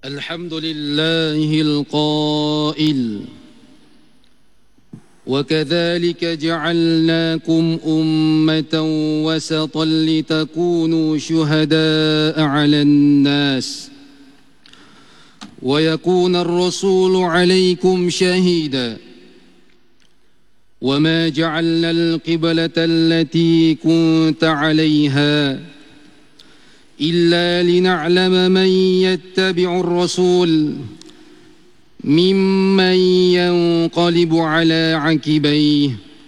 الحمد لله القائل وكذلك جعلناكم أمة وسطا لتكونوا شهداء على الناس ويكون الرسول عليكم شهيدا وما جعلنا القبلة التي كنت عليها إلا لنعلم من يتبع الرسول ممن ينقلب على عقبيه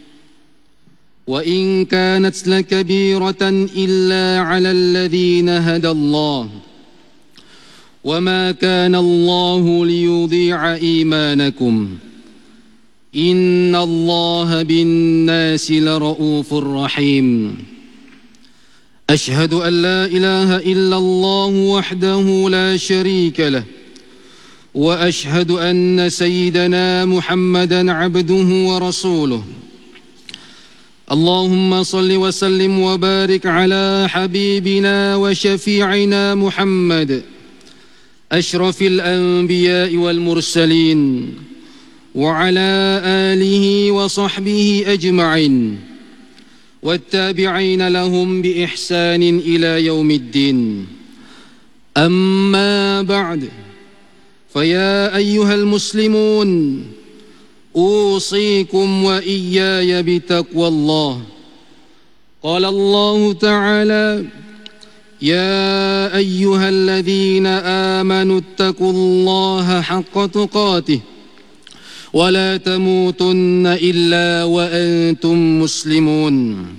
وإن كانت لكبيرة إلا على الذين هدى الله وما كان الله ليضيع إيمانكم إن الله بالناس لرؤوف رحيم أشهد أن لا إله إلا الله وحده لا شريك له وأشهد أن سيدنا محمدًا عبده ورسوله اللهم صل وسلم وبارك على حبيبنا وشفيعنا محمد أشرف الأنبياء والمرسلين وعلى آله وصحبه أجمعين والتابعين لهم بإحسان إلى يوم الدين أما بعد فيا أيها المسلمون أوصيكم وإياي بتقوى الله قال الله تعالى يا أيها الذين آمنوا اتقوا الله حق تقاته ولا تموتن إلا وأنتم مسلمون.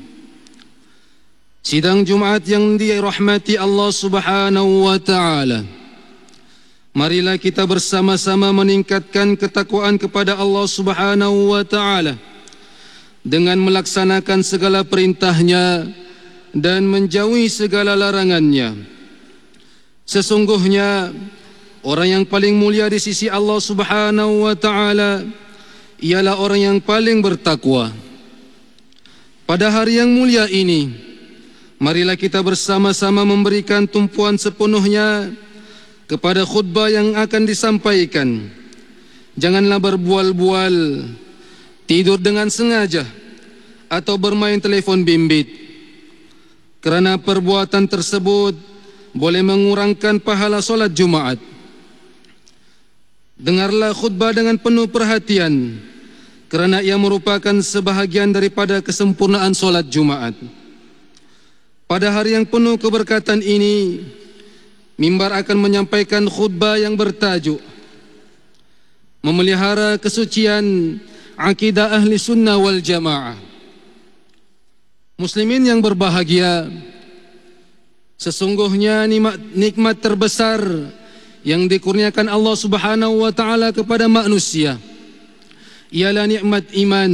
Sidang Jumat yang dirahmati Allah Subhanahu wa Ta'ala, marilah kita bersama-sama meningkatkan ketakwaan kepada Allah Subhanahu wa Ta'ala dengan melaksanakan segala perintahnya dan menjauhi segala larangannya. Sesungguhnya orang yang paling mulia di sisi Allah Subhanahu wa Ta'ala ialah orang yang paling bertakwa. Pada hari yang mulia ini, marilah kita bersama-sama memberikan tumpuan sepenuhnya kepada khutbah yang akan disampaikan. Janganlah berbual-bual, tidur dengan sengaja, atau bermain telefon bimbit, kerana perbuatan tersebut boleh mengurangkan pahala solat Jumaat. Dengarlah khutbah dengan penuh perhatian, kerana ia merupakan sebahagian daripada kesempurnaan solat Jumaat. Pada hari yang penuh keberkatan ini, mimbar akan menyampaikan khutbah yang bertajuk Memelihara Kesucian Akidah Ahli Sunnah wal Jamaah. Muslimin yang berbahagia, sesungguhnya nikmat terbesar yang dikurniakan Allah Subhanahu wa Ta'ala kepada manusia ialah nikmat iman,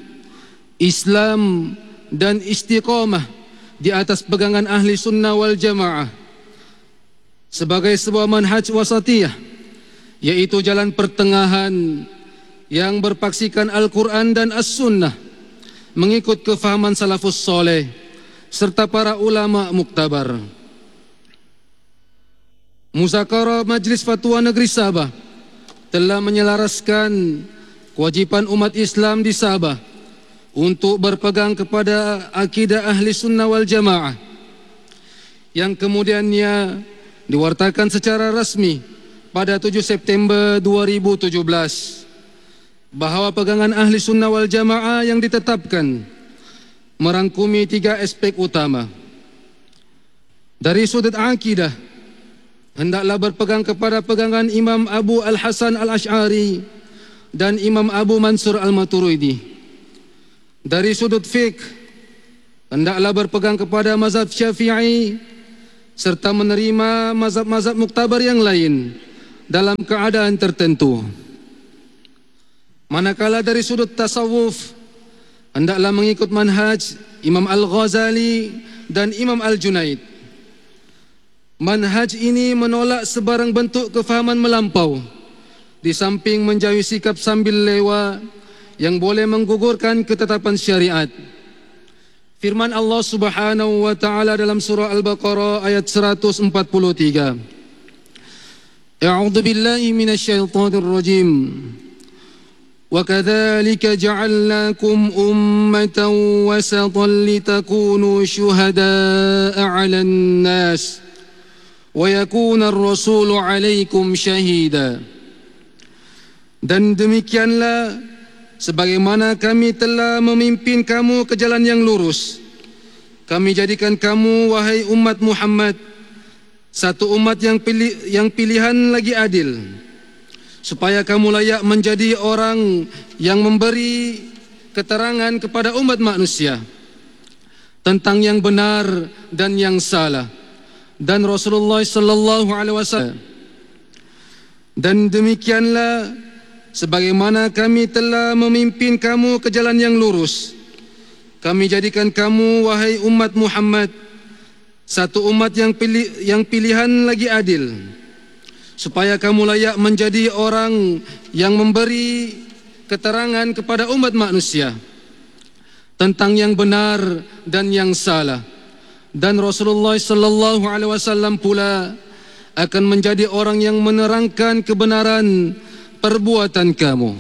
Islam dan istiqamah di atas pegangan ahli sunnah wal jamaah sebagai sebuah manhaj wasatiyah, yaitu jalan pertengahan yang berpaksikan Al-Quran dan As-Sunnah mengikut kefahaman salafus soleh serta para ulama muktabar. Muzakarah Majlis Fatwa Negeri Sabah telah menyelaraskan kewajipan umat Islam di Sabah untuk berpegang kepada akidah ahli sunnah wal jamaah, yang kemudiannya diwartakan secara rasmi pada 7 September 2017 bahawa pegangan ahli sunnah wal jamaah yang ditetapkan merangkumi 3 aspek utama. Dari sudut akidah, hendaklah berpegang kepada pegangan Imam Abu Al-Hasan Al-Ash'ari dan Imam Abu Mansur Al-Maturidi. Dari sudut fiqh, hendaklah berpegang kepada mazhab Syafi'i serta menerima mazhab-mazhab muktabar yang lain dalam keadaan tertentu. Manakala dari sudut tasawuf, hendaklah mengikut manhaj Imam Al-Ghazali dan Imam Al-Junaid. Manhaj ini menolak sebarang bentuk kefahaman melampau, di samping menjauhi sikap sambil lewa yang boleh menggugurkan ketetapan syariat. Firman Allah Subhanahu wa Ta'ala dalam surah Al-Baqarah ayat 143, A'udzu billahi minasyaitonir rajim. وَكَذَلِكَ جَعَلْنَاكُمْ أُمَّةً وَسَطًا لِتَكُونُوا شُهَدَاءَ عَلَى النَّاسِ وَيَكُونَ الرَّسُولُ عَلَيْكُمْ شَهِيدًا. Dan demikianlah sebagaimana kami telah memimpin kamu ke jalan yang lurus, kami jadikan kamu, wahai umat Muhammad, satu umat yang pilihan lagi adil, supaya kamu layak menjadi orang yang memberi keterangan kepada umat manusia tentang yang benar dan yang salah. Dan Rasulullah sallallahu alaihi wasallam, dan demikianlah sebagaimana kami telah memimpin kamu ke jalan yang lurus, kami jadikan kamu, wahai umat Muhammad, satu umat yang pilihan lagi adil, supaya kamu layak menjadi orang yang memberi keterangan kepada umat manusia tentang yang benar dan yang salah. Dan Rasulullah sallallahu alaihi wasallam pula akan menjadi orang yang menerangkan kebenaran perbuatan kamu.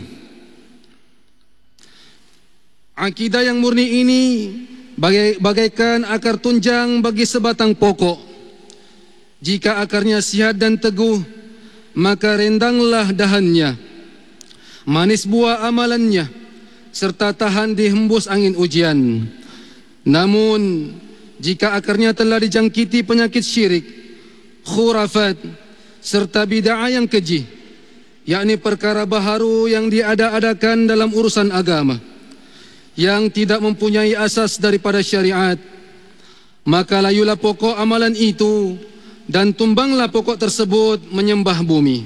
Akidah yang murni ini bagaikan akar tunjang bagi sebatang pokok. Jika akarnya sihat dan teguh, maka rendanglah dahannya, manis buah amalannya, serta tahan dihembus angin ujian. Namun, jika akarnya telah dijangkiti penyakit syirik, khurafat, serta bid'ah yang keji, yakni perkara baharu yang diada-adakan dalam urusan agama, yang tidak mempunyai asas daripada syariat, maka layulah pokok amalan itu dan tumbanglah pokok tersebut menyembah bumi.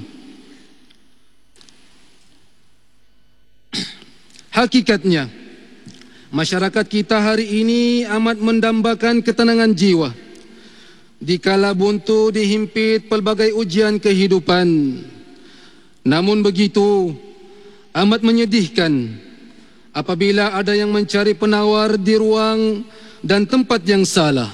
Hakikatnya, masyarakat kita hari ini amat mendambakan ketenangan jiwa dikala buntu dihimpit pelbagai ujian kehidupan. Namun begitu, amat menyedihkan apabila ada yang mencari penawar di ruang dan tempat yang salah.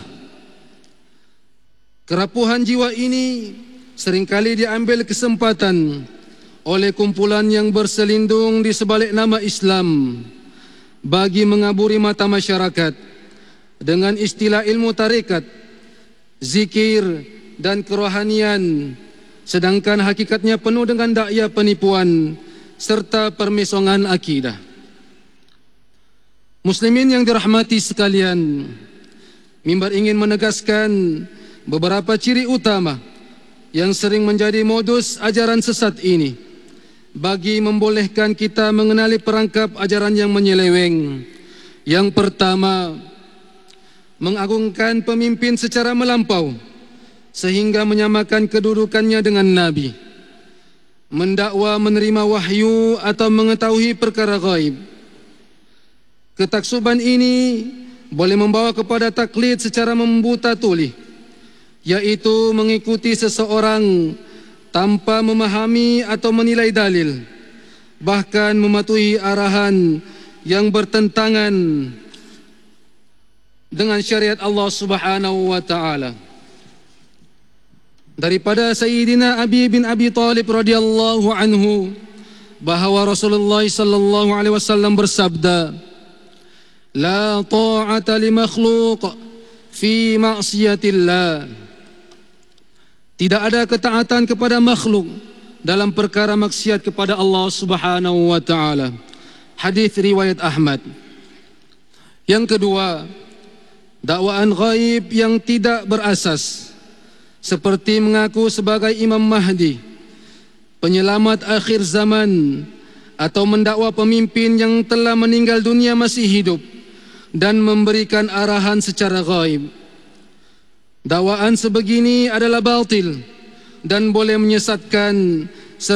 Kerapuhan jiwa ini seringkali diambil kesempatan oleh kumpulan yang berselindung di sebalik nama Islam bagi mengaburi mata masyarakat dengan istilah ilmu tarekat, zikir dan kerohanian, sedangkan hakikatnya penuh dengan daya penipuan serta permisongan akidah. Muslimin yang dirahmati sekalian, mimbar ingin menegaskan beberapa ciri utama yang sering menjadi modus ajaran sesat ini bagi membolehkan kita mengenali perangkap ajaran yang menyeleweng. Yang pertama, mengagungkan pemimpin secara melampau sehingga menyamakan kedudukannya dengan Nabi, mendakwa menerima wahyu atau mengetahui perkara gaib. Ketaksuban ini boleh membawa kepada taklid secara membuta tuli, yaitu mengikuti seseorang tanpa memahami atau menilai dalil, bahkan mematuhi arahan yang bertentangan dengan syariat Allah Subhanahu wa taala. Daripada Sayyidina Ali bin Abi Thalib radhiyallahu anhu bahawa Rasulullah sallallahu alaihi wasallam bersabda, "La ta'ata li makhluq fi ma'siyatillah." Tidak ada ketaatan kepada makhluk dalam perkara maksiat kepada Allah Subhanahu wa taala. Hadis riwayat Ahmad. Yang kedua, dakwaan ghaib yang tidak berasas, seperti mengaku sebagai Imam Mahdi, penyelamat akhir zaman, atau mendakwa pemimpin yang telah meninggal dunia masih hidup dan memberikan arahan secara ghaib. Dakwaan sebegini adalah batil dan boleh menyesatkan